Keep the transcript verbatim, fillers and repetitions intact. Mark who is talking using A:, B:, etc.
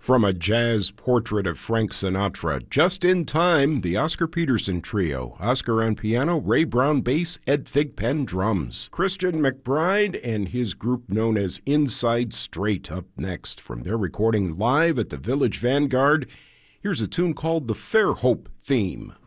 A: From a jazz portrait of Frank Sinatra, just in time, the Oscar Peterson Trio. Oscar on piano, Ray Brown bass, Ed Thigpen drums. Christian McBride and his group known as Inside Straight up next. From their recording live at the Village Vanguard, here's a tune called the Fairhope Theme.